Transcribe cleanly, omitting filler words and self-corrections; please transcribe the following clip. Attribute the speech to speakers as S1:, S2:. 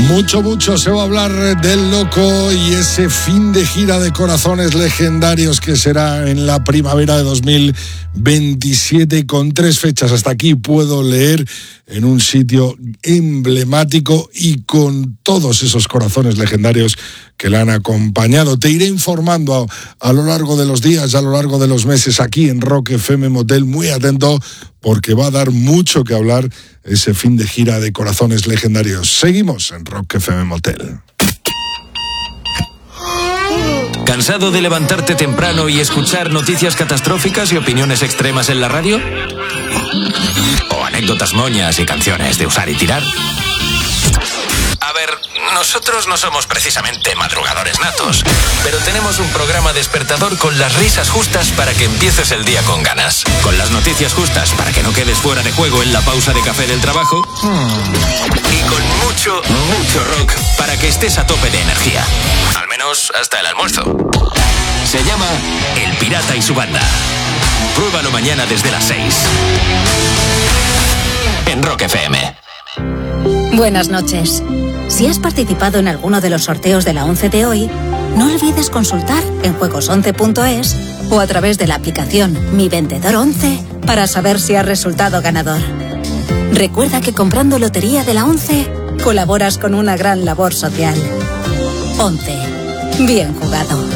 S1: Mucho se va a hablar del Loco y ese fin de gira de corazones legendarios que será en la primavera de 2027 con 3 fechas. Hasta aquí puedo leer, en un sitio emblemático y con todos esos corazones legendarios que la han acompañado. Te iré informando a lo largo de los días, a lo largo de los meses aquí en Rock FM Motel. Muy atento porque va a dar mucho que hablar ese fin de gira de corazones legendarios. Seguimos en Rock FM Motel.
S2: ¿Cansado de levantarte temprano y escuchar noticias catastróficas y opiniones extremas en la radio? ¿O anécdotas moñas y canciones de usar y tirar? A ver, nosotros no somos precisamente madrugadores natos, pero tenemos un programa despertador con las risas justas para que empieces el día con ganas, con las noticias justas para que no quedes fuera de juego en la pausa de café del trabajo y con mucho rock para que estés a tope de energía, al menos hasta el almuerzo. Se llama El Pirata y su banda. Pruébalo mañana desde las 6 en Rock FM.
S3: Buenas noches. Si has participado en alguno de los sorteos de la 11 de hoy, no olvides consultar en juegos11.es o a través de la aplicación Mi Vendedor 11 para saber si has resultado ganador. Recuerda que comprando Lotería de la 11 colaboras con una gran labor social. 11. Bien jugado.